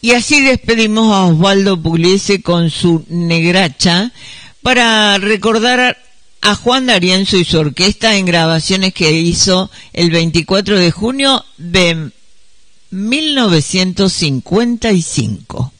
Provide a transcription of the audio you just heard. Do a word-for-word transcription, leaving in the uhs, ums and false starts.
Y así despedimos a Osvaldo Pugliese con su Negracha para recordar a Juan D'Arienzo y su orquesta en grabaciones que hizo el veinticuatro de junio de mil novecientos cincuenta y cinco.